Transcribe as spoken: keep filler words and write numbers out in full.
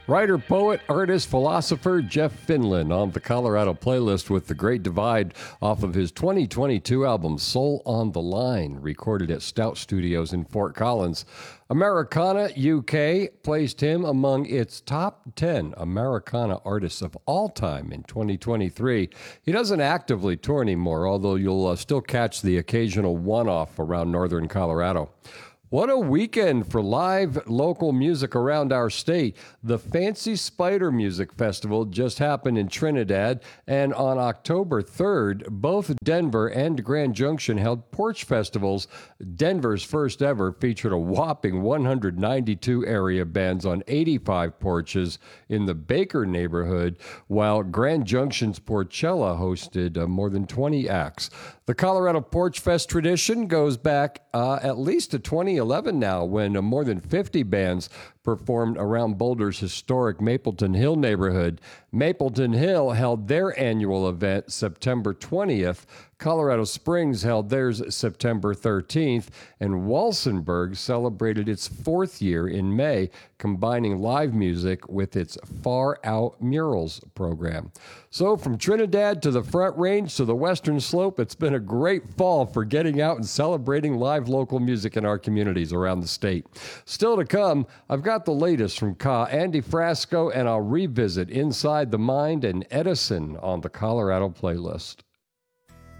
Writer, poet, artist, philosopher Jeff Finland on the Colorado Playlist with The Great Divide off of his twenty twenty-two album Soul on the Line, recorded at Stout Studios in Fort Collins. Americana U K placed him among its top ten Americana artists of all time in twenty twenty-three. He doesn't actively tour anymore, although you'll uh, still catch the occasional one-off around northern Colorado. What a weekend for live local music around our state. The Fancy Spider Music Festival just happened in Trinidad, and on October third, both Denver and Grand Junction held porch festivals. Denver's first ever featured a whopping one hundred ninety-two area bands on eighty-five porches in the Baker neighborhood, while Grand Junction's Porchella hosted uh, more than twenty acts. The Colorado Porch Fest tradition goes back uh, at least to twenty eleven now, when uh, more than fifty bands performed around Boulder's historic Mapleton Hill neighborhood. Mapleton Hill held their annual event September twentieth. Colorado Springs held theirs September thirteenth, and Walsenburg celebrated its fourth year in May, combining live music with its Far Out Murals program. So from Trinidad to the Front Range to the Western Slope, it's been a great fall for getting out and celebrating live local music in our communities around the state. Still to come, I've got the latest from Ka Andy Frasco, and I'll revisit Inside the Mind and Edison on the Colorado Playlist.